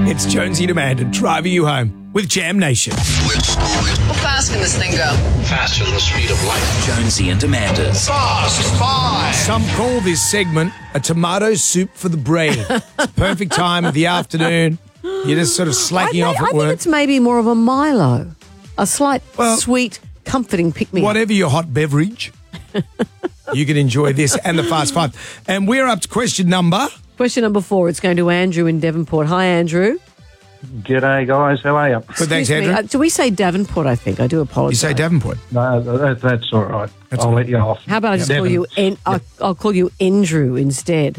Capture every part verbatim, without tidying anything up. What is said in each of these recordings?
It's Jonesy and Amanda driving you home with Jam Nation. How fast can this thing go? Faster than the speed of light. Jonesy and Amanda's Fast Five. Some call this segment a tomato soup for the brain. It's a perfect time of the afternoon. You're just sort of slacking I, off I at think work. it's maybe more of a Milo, a slight, Well, sweet, comforting pick-me-up. Whatever your hot beverage, you can enjoy this and the Fast Five. And we're up to question number... Question number four. It's going to Andrew in Devonport. Hi, Andrew. G'day, guys. How are you? But thanks, Excuse me, Andrew. uh, do we say Davenport, I think? I do You apologise. say Davenport. No, that, that's all right. That's I'll all let you off. How about I just Devon. call you en- I'll, I'll call you Andrew instead.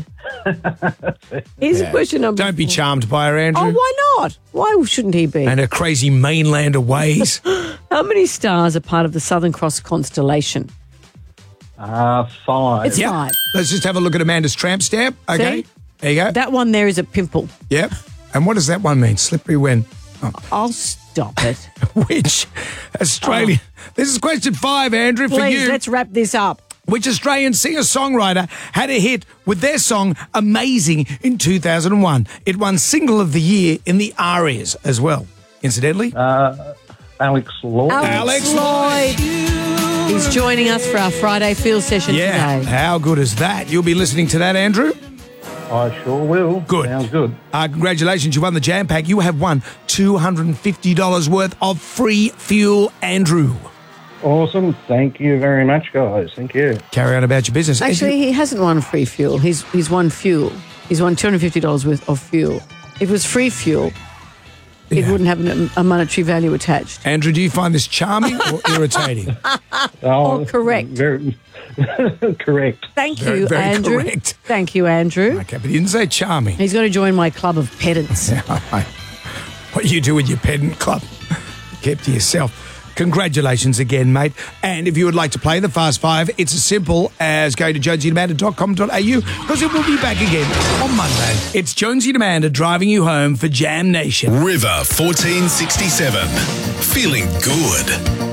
Here's question number Don't be four. charmed by her, Andrew. Oh, why not? Why shouldn't he be? And her crazy mainlander ways. How many stars are part of the Southern Cross constellation? Uh, five. It's Yep. five. Let's just have a look at Amanda's tramp stamp. Okay. See? There you go. That one there is a pimple. Yep. And what does that one mean? Slippery when? Oh. I'll stop it. Which Australian... This is question five, Andrew, for Please, you. let's wrap this up. Which Australian singer-songwriter had a hit with their song Amazing in two thousand one? It won Single of the Year in the ARIAs as well, incidentally. Uh, Alex Lloyd. Alex Lloyd. He's joining us for our Friday field session yeah, today. how good is that? You'll be listening to that, Andrew? I sure will. Good. Sounds good. Uh, congratulations, you won the Jam Pack. You have won two hundred fifty dollars worth of free fuel, Andrew. Awesome. Thank you very much, guys. Thank you. Carry on about your business. Actually, he hasn't won free fuel. He's he's won fuel. He's won two hundred fifty dollars worth of fuel. If it was free fuel, it Yeah. wouldn't have an, a monetary value attached. Andrew, do you find this charming or irritating? Oh, Oh, correct. Very correct. Thank Very, you, very Andrew. Andrew. Thank you, Andrew. Okay, but you didn't say charming. He's going to join my club of pedants. What you do with your pedant club, keep to yourself. Congratulations again, mate. And if you would like to play the Fast Five, it's as simple as going to jonesy and amanda dot com dot a u because it will be back again on Monday. It's Jonesy and Amanda driving you home for Jam Nation. River fourteen sixty-seven. Feeling good.